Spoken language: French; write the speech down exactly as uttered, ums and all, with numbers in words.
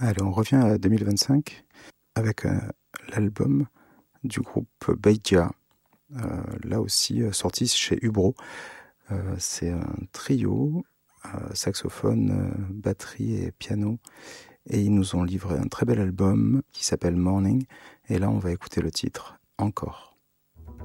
Allez, on revient à deux mille vingt-cinq avec euh, l'album du groupe Beidja, euh, là aussi euh, sorti chez Ubro. Euh, c'est un trio, euh, saxophone, euh, batterie et piano, et ils nous ont livré un très bel album qui s'appelle Morning, et là on va écouter le titre Encore.